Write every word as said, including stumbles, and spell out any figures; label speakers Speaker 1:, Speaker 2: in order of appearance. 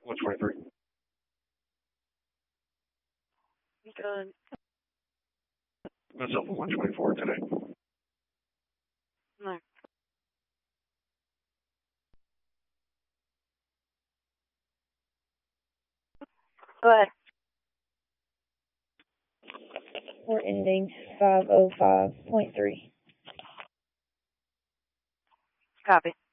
Speaker 1: one twenty-three.
Speaker 2: Good.
Speaker 1: That's up to one twenty-four today.
Speaker 2: No. Go ahead.
Speaker 3: We're ending five oh five point three.
Speaker 2: Copy.